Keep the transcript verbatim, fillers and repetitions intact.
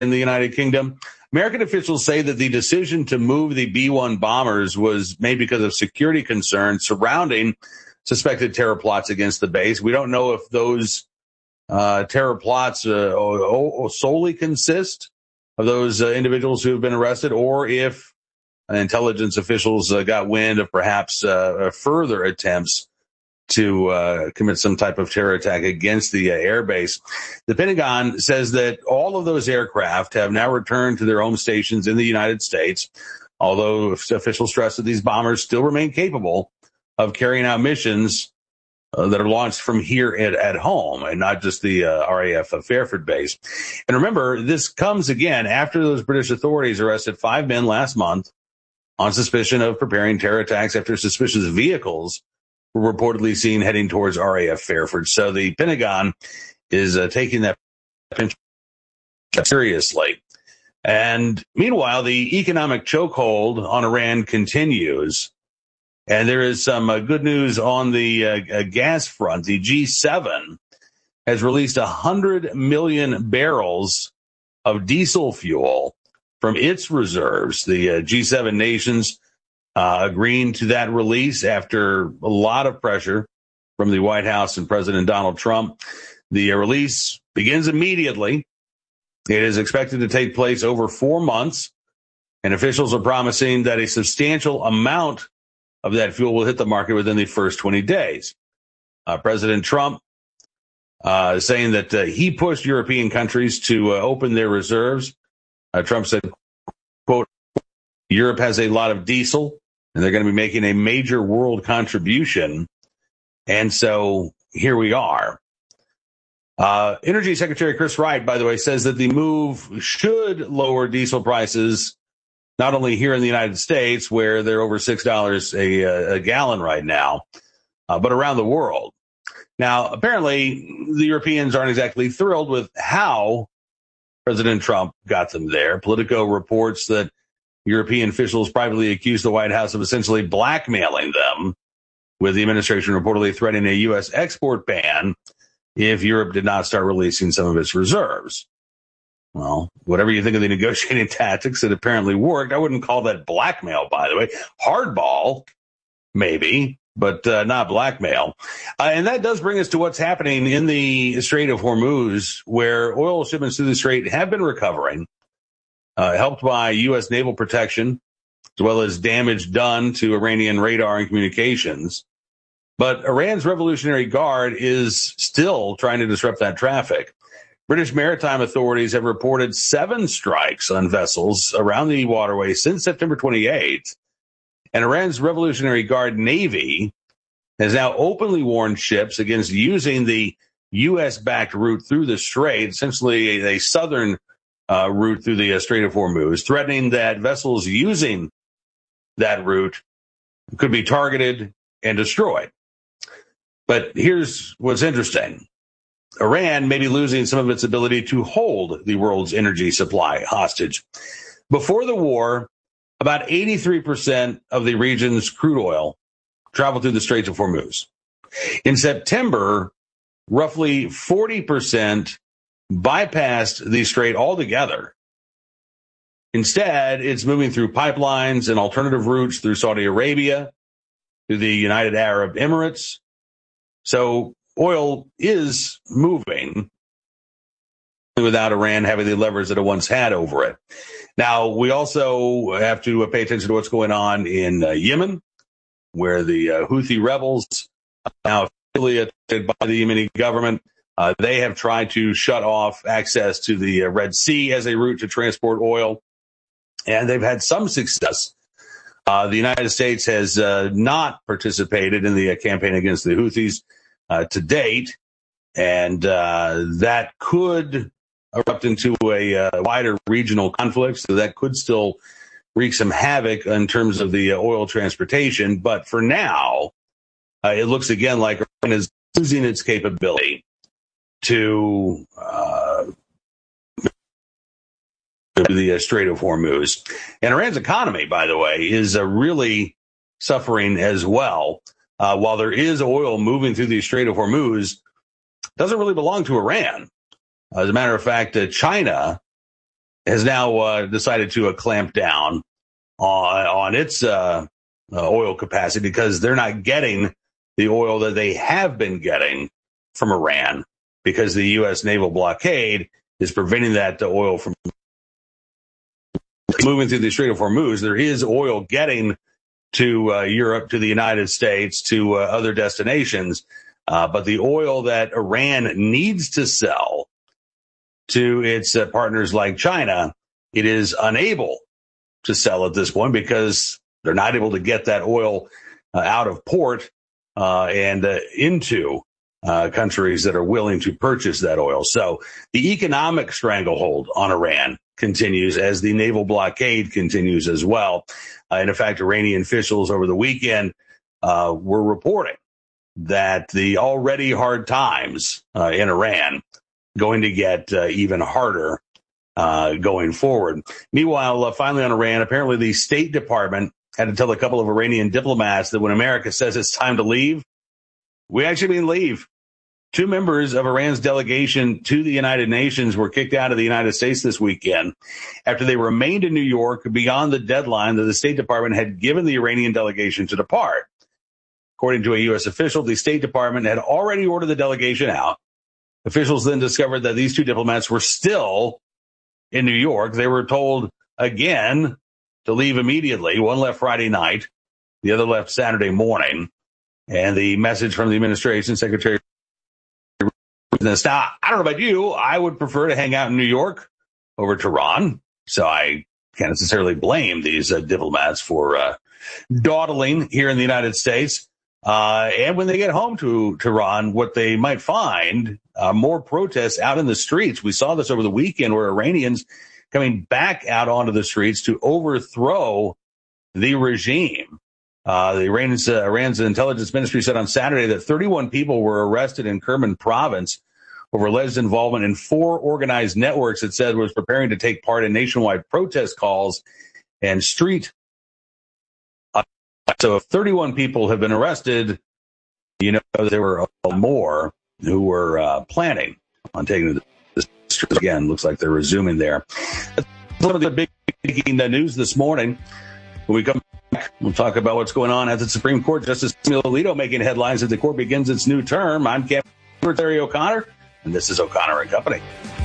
in the United Kingdom. American officials say that the decision to move the B one bombers was made because of security concerns surrounding suspected terror plots against the base. We don't know if those uh, terror plots uh, solely consist of those uh, individuals who have been arrested, or if intelligence officials uh, got wind of perhaps uh, further attempts to uh, commit some type of terror attack against the uh, airbase. The Pentagon says that all of those aircraft have now returned to their home stations in the United States, although officials stress that these bombers still remain capable of carrying out missions uh, that are launched from here at, at home and not just the uh, R A F Fairford base. And remember, this comes again after those British authorities arrested five men last month on suspicion of preparing terror attacks after suspicious vehicles were reportedly seen heading towards R A F Fairford. So the Pentagon is uh, taking that seriously. And meanwhile, the economic chokehold on Iran continues. And there is some uh, good news on the uh, uh, gas front. The G seven has released one hundred million barrels of diesel fuel from its reserves. The uh, G seven nations Uh, agreeing to that release after a lot of pressure from the White House and President Donald Trump. The uh, release begins immediately. It is expected to take place over four months, and officials are promising that a substantial amount of that fuel will hit the market within the first twenty days. Uh, President Trump uh, saying that uh, he pushed European countries to uh, open their reserves. Uh, Trump said, quote, Europe has a lot of diesel, and they're going to be making a major world contribution. And so here we are. Uh, Energy Secretary Chris Wright, by the way, says that the move should lower diesel prices, not only here in the United States, where they're over six dollars a, a gallon right now, uh, but around the world. Now, apparently, the Europeans aren't exactly thrilled with how President Trump got them there. Politico reports that European officials privately accused the White House of essentially blackmailing them, with the administration reportedly threatening a U S export ban if Europe did not start releasing some of its reserves. Well, whatever you think of the negotiating tactics, it apparently worked. I wouldn't call that blackmail, by the way. Hardball, maybe, but uh, not blackmail. Uh, and that does bring us to what's happening in the Strait of Hormuz, where oil shipments through the Strait have been recovering. Uh, helped by U S naval protection, as well as damage done to Iranian radar and communications. But Iran's Revolutionary Guard is still trying to disrupt that traffic. British maritime authorities have reported seven strikes on vessels around the waterway since September twenty-eighth. And Iran's Revolutionary Guard Navy has now openly warned ships against using the U S-backed route through the strait, essentially a, a southern Uh, route through the uh, Strait of Hormuz, threatening that vessels using that route could be targeted and destroyed. But here's what's interesting. Iran may be losing some of its ability to hold the world's energy supply hostage. Before the war, about eighty-three percent of the region's crude oil traveled through the Straits of Hormuz. In September, roughly forty percent bypassed the strait altogether. Instead, it's moving through pipelines and alternative routes through Saudi Arabia, through the United Arab Emirates. So oil is moving without Iran having the levers that it once had over it. Now, we also have to pay attention to what's going on in uh, Yemen, where the uh, Houthi rebels are now affiliated by the Yemeni government. Uh, they have tried to shut off access to the uh, Red Sea as a route to transport oil, and they've had some success. Uh, the United States has uh, not participated in the uh, campaign against the Houthis uh, to date, and uh, that could erupt into a uh, wider regional conflict, so that could still wreak some havoc in terms of the uh, oil transportation. But for now, uh, it looks again like Iran is losing its capability to uh, the uh, Strait of Hormuz. And Iran's economy, by the way, is uh, really suffering as well. Uh, while there is oil moving through the Strait of Hormuz, it doesn't really belong to Iran. As a matter of fact, uh, China has now uh, decided to uh, clamp down on, on its uh, uh, oil capacity because they're not getting the oil that they have been getting from Iran because the U S naval blockade is preventing that oil from moving through the Strait of Hormuz. There is oil getting to uh, Europe, to the United States, to uh, other destinations. Uh, but the oil that Iran needs to sell to its uh, partners like China, it is unable to sell at this point because they're not able to get that oil uh, out of port uh, and uh, into uh, countries that are willing to purchase that oil. So the economic stranglehold on Iran continues as the naval blockade continues as well. Uh, and in fact, Iranian officials over the weekend uh, were reporting that the already hard times uh, in Iran going to get uh, even harder uh, going forward. Meanwhile, uh, finally on Iran, apparently the State Department had to tell a couple of Iranian diplomats that when America says it's time to leave, we actually mean leave. Two members of Iran's delegation to the United Nations were kicked out of the United States this weekend after they remained in New York beyond the deadline that the State Department had given the Iranian delegation to depart. According to a U S official, the State Department had already ordered the delegation out. Officials then discovered that these two diplomats were still in New York. They were told again to leave immediately. One left Friday night. The other left Saturday morning. And the message from the administration, Secretary Now, I don't know about you. I would prefer to hang out in New York over Tehran. So I can't necessarily blame these uh, diplomats for uh, dawdling here in the United States. Uh, and when they get home to Tehran, what they might find, uh, more protests out in the streets. We saw this over the weekend where Iranians coming back out onto the streets to overthrow the regime. Uh, the Iran's, uh, Iran's intelligence ministry said on Saturday that thirty-one people were arrested in Kerman province over alleged involvement in four organized networks it said was preparing to take part in nationwide protest calls and street. Uh, so if thirty-one people have been arrested, you know, there were more who were uh, planning on taking the street again. Looks like they're resuming there. Some of the big news this morning. When we come back, we'll talk about what's going on at the Supreme Court. Justice Samuel Alito making headlines as the court begins its new term. I'm Captain Secretary O'Connor, and this is O'Connor and Company.